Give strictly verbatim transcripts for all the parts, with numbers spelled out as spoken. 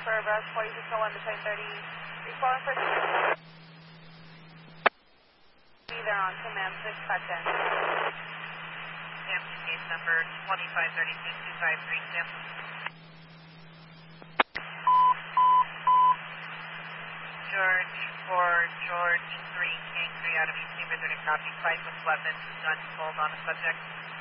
for Browse forty-six oh one between thirty, three calling for be there on command six five ten. Sam, case number twenty-five thirty-two two five three, Sam. George four, George three, King three out of East Beaver, thirty copy, fight with weapon, gun pulled on a subject.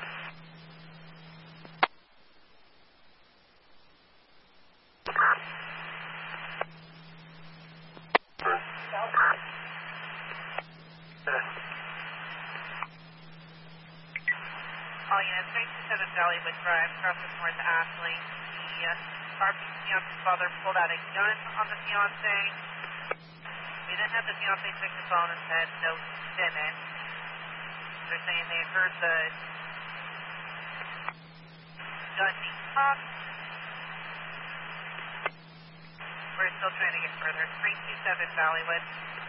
All units, three two seven Valleywood Drive, crosses North Ashley. The uh, R P fiance's father pulled out a gun on the fiance. We didn't have the fiance pick the phone and said no stimming. They're saying they heard the gun being popped. We're still trying to get further. three two seven Valleywood.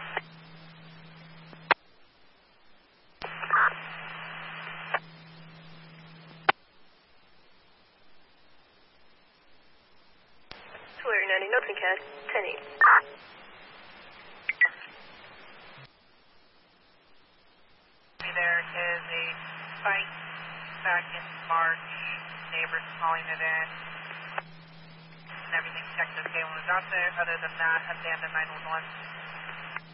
Tulare ninety, nothing cat, ten eight. There is a fight back in March. Neighbors calling it in. And everything checked okay when we got there. Other than that, abandoned nine one one.